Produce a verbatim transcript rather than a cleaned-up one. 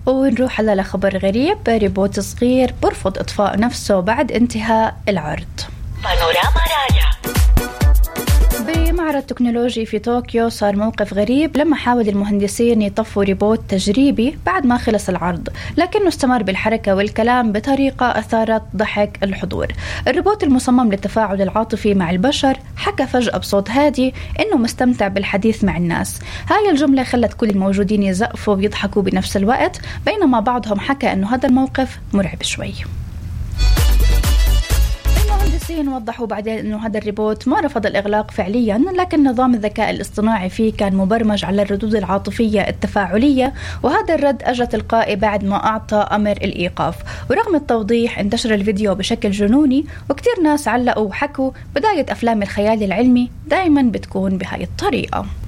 ونروح على لخبر غريب. روبوت صغير برفض إطفاء نفسه بعد انتهاء العرض. بانوراما رايا. بمعرض تكنولوجي في طوكيو صار موقف غريب لما حاول المهندسين يطفوا روبوت تجريبي بعد ما خلص العرض، لكنه استمر بالحركة والكلام بطريقة أثارت ضحك الحضور. الروبوت المصمم للتفاعل العاطفي مع البشر حكى فجأة بصوت هادي إنه مستمتع بالحديث مع الناس. هاي الجملة خلت كل الموجودين يزقفوا ويضحكوا بنفس الوقت، بينما بعضهم حكى إنه هذا الموقف مرعب شوي. المهندسين وضحوا بعدين أنه هذا الروبوت ما رفض الإغلاق فعليا، لكن نظام الذكاء الاصطناعي فيه كان مبرمج على الردود العاطفية التفاعلية، وهذا الرد أجى تلقائي بعد ما أعطى أمر الإيقاف. ورغم التوضيح انتشر الفيديو بشكل جنوني، وكتير ناس علقوا وحكوا بداية أفلام الخيال العلمي دائما بتكون بهاي الطريقة.